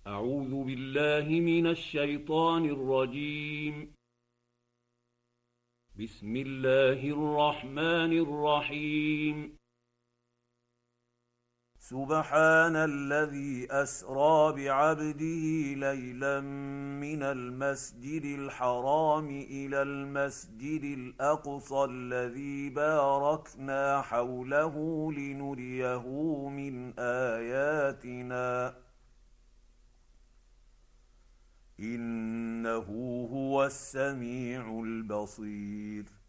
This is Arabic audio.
أعوذ بالله من الشيطان الرجيم. بسم الله الرحمن الرحيم. سبحان الذي أسرى بعبده ليلا من المسجد الحرام إلى المسجد الأقصى الذي باركنا حوله لنريه من آياتنا إنه هو السميع البصير.